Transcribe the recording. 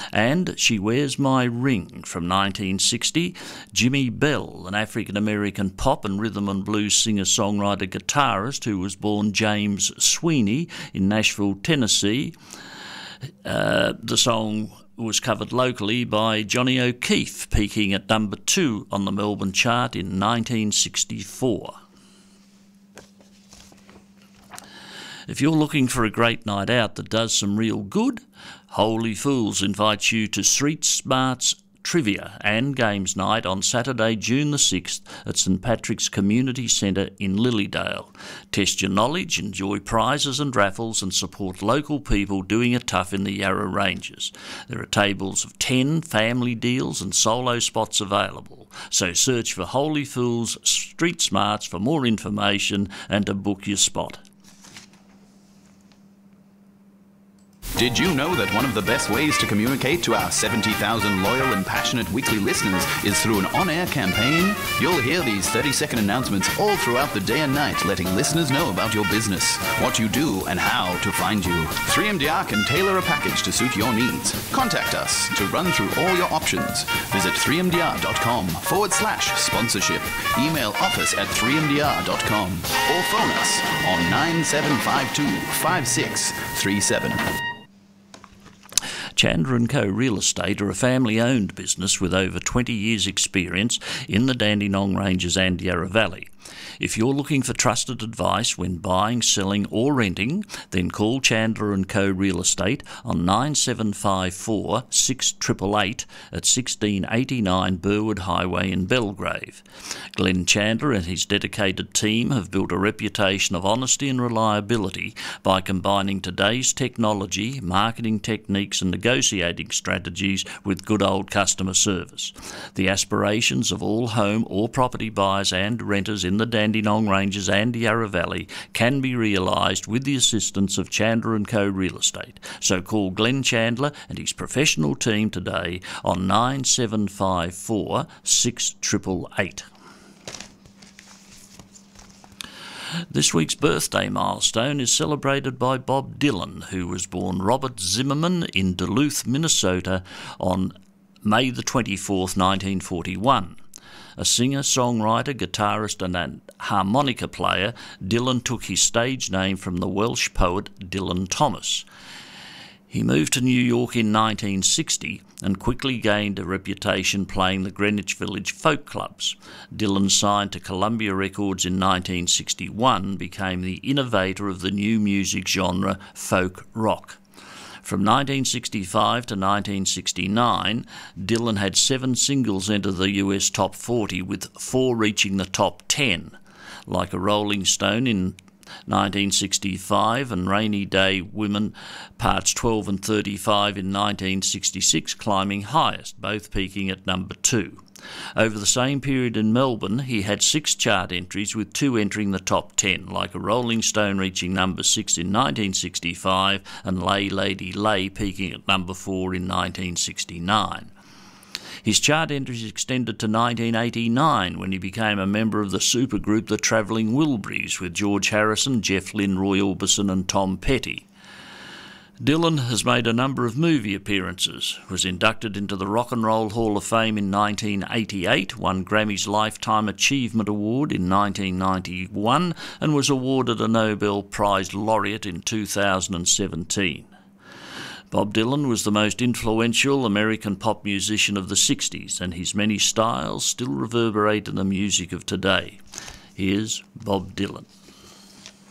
And She Wears My Ring from 1960. Jimmy Bell, an African-American pop and rhythm and blues singer-songwriter-guitarist who was born James Sweeney in Nashville, Tennessee. The song was covered locally by Johnny O'Keefe, peaking at number 2 on the Melbourne chart in 1964. If you're looking for a great night out that does some real good, Holy Fools invites you to Street Smarts Trivia and Games Night on Saturday, June the 6th at St Patrick's Community Centre in Lilydale. Test your knowledge, enjoy prizes and raffles and support local people doing it tough in the Yarra Ranges. There are tables of 10 family deals and solo spots available. So search for Holy Fools Street Smarts for more information and to book your spot. Did you know that one of the best ways to communicate to our 70,000 loyal and passionate weekly listeners is through an on-air campaign? You'll hear these 30-second announcements all throughout the day and night, letting listeners know about your business, what you do, and how to find you. 3MDR can tailor a package to suit your needs. Contact us to run through all your options. Visit 3mdr.com/sponsorship. Email office@3mdr.com or phone us on 9752-5637. Chandler & Co Real Estate are a family-owned business with over 20 years' experience in the Dandenong Ranges and Yarra Valley. If you're looking for trusted advice when buying, selling or renting, then call Chandler & Co Real Estate on 9754 6888 at 1689 Burwood Highway in Belgrave. Glenn Chandler and his dedicated team have built a reputation of honesty and reliability by combining today's technology, marketing techniques and negotiating strategies with good old customer service. The aspirations of all home or property buyers and renters in the Dandenong Ranges and Yarra Valley can be realised with the assistance of Chandler & Co Real Estate. So call Glenn Chandler and his professional team today on 9754 6888. This week's birthday milestone is celebrated by Bob Dylan, who was born Robert Zimmerman in Duluth, Minnesota on May the 24th, 1941. A singer, songwriter, guitarist and harmonica player, Dylan took his stage name from the Welsh poet Dylan Thomas. He moved to New York in 1960 and quickly gained a reputation playing the Greenwich Village folk clubs. Dylan signed to Columbia Records in 1961, became the innovator of the new music genre folk rock. From 1965 to 1969, Dylan had 7 singles enter the US Top 40, with 4 reaching the top 10, like a Rolling Stone in 1965 and Rainy Day Women parts 12 and 35 in 1966 climbing highest, both peaking at number 2. Over the same period in Melbourne, he had 6 chart entries, with 2 entering the top 10, like a Rolling Stone reaching number 6 in 1965 and Lay Lady Lay peaking at number 4 in 1969. His chart entries extended to 1989 when he became a member of the supergroup The Travelling Wilburys with George Harrison, Jeff Lynne, Roy Orbison and Tom Petty. Dylan has made a number of movie appearances, was inducted into the Rock and Roll Hall of Fame in 1988, won Grammy's Lifetime Achievement Award in 1991 and was awarded a Nobel Prize laureate in 2017. Bob Dylan was the most influential American pop musician of the 60s, and his many styles still reverberate in the music of today. Here's Bob Dylan.